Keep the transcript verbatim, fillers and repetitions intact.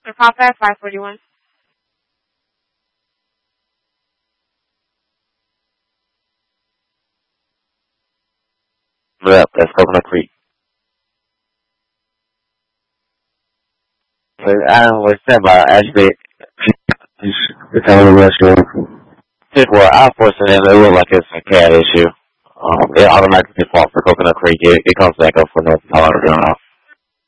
Mister Papa, five forty-one. Yep, that's Coconut Creek. So, I don't know what's that about, actually. It's kind of a restaurant. Well, I force it in, it look like it's a cat issue. Um, it automatically defaults for Coconut Creek. It, it comes back up for North Carolina.